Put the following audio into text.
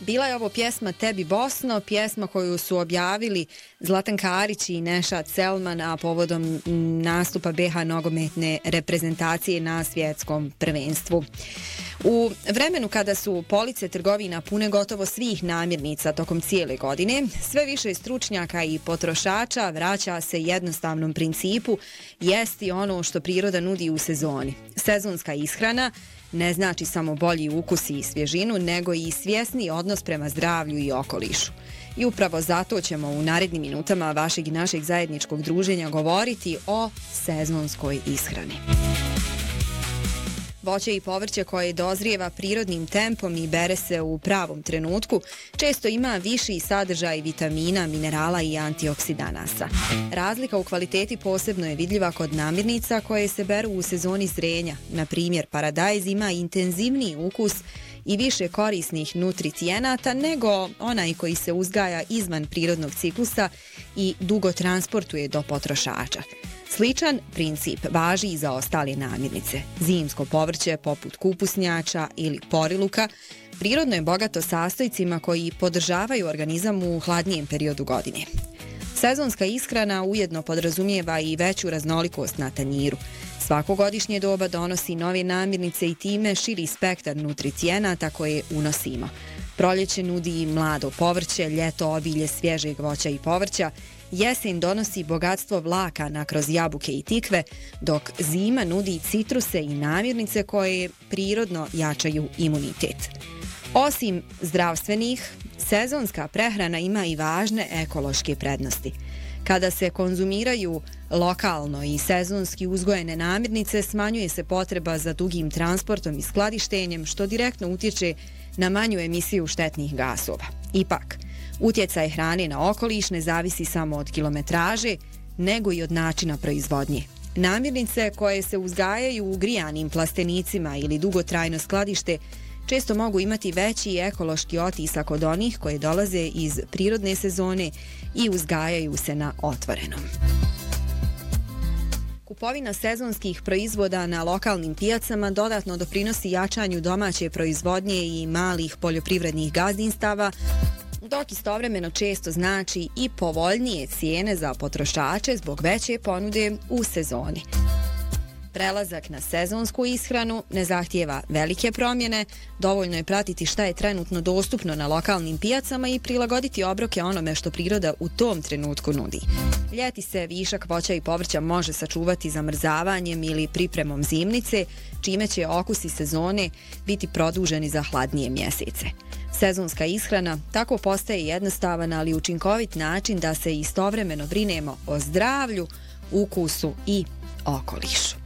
Bila je ovo pjesma Tebi Bosno, pjesma koju su objavili Zlatan Karić i Nešad Selman, a povodom nastupa BiH nogometne reprezentacije na svjetskom prvenstvu. U vremenu kada su police trgovina pune gotovo svih namirnica tokom cijele godine, sve više stručnjaka i potrošača vraća se jednostavnom principu: jesti ono što priroda nudi u sezoni. Sezonska ishrana ne znači samo bolji ukus i svježinu, nego i svjesni odnos prema zdravlju i okolišu. I upravo zato ćemo u narednim minutama vašeg i našeg zajedničkog druženja govoriti o sezonskoj ishrani. Voće i povrće koje dozrijeva prirodnim tempom i bere se u pravom trenutku često ima viši sadržaj vitamina, minerala i antioksidanasa. Razlika u kvaliteti posebno je vidljiva kod namirnica koje se beru u sezoni zrenja. Na primjer, paradajz ima intenzivniji ukus i više korisnih nutricijenata nego onaj koji se uzgaja izvan prirodnog ciklusa i dugo transportuje do potrošača. Sličan princip važi i za ostale namirnice. Zimsko povrće poput kupusnjača ili poriluka prirodno je bogato sastojcima koji podržavaju organizam u hladnijem periodu godine. Sezonska ishrana ujedno podrazumijeva i veću raznolikost na tanjiru. Svako godišnje doba donosi nove namirnice i time širi spektar nutricijenata koje unosimo. Proljeće nudi mlado povrće, ljeto obilje svježeg voća i povrća, jesen donosi bogatstvo vlakana kroz jabuke i tikve, dok zima nudi citruse i namirnice koje prirodno jačaju imunitet. Osim zdravstvenih, sezonska prehrana ima i važne ekološke prednosti. Kada se konzumiraju lokalno i sezonski uzgojene namirnice, smanjuje se potreba za dugim transportom i skladištenjem, što direktno utječe na manju emisiju štetnih gasova. Ipak, utjecaj hrane na okoliš ne zavisi samo od kilometraže, nego i od načina proizvodnje. Namirnice koje se uzgajaju u grijanim plastenicima ili dugotrajno skladište često mogu imati veći ekološki otisak od onih koje dolaze iz prirodne sezone i uzgajaju se na otvorenom. Kupovina sezonskih proizvoda na lokalnim pijacama dodatno doprinosi jačanju domaće proizvodnje i malih poljoprivrednih gazdinstava, dok istovremeno često znači i povoljnije cijene za potrošače zbog veće ponude u sezoni. Prelazak na sezonsku ishranu ne zahtijeva velike promjene, dovoljno je pratiti šta je trenutno dostupno na lokalnim pijacama i prilagoditi obroke onome što priroda u tom trenutku nudi. Ljeti se višak voća i povrća može sačuvati zamrzavanjem ili pripremom zimnice, čime će okusi sezone biti produženi za hladnije mjesece. Sezonska ishrana tako postaje jednostavan, ali učinkovit način da se istovremeno brinemo o zdravlju, ukusu i okolišu.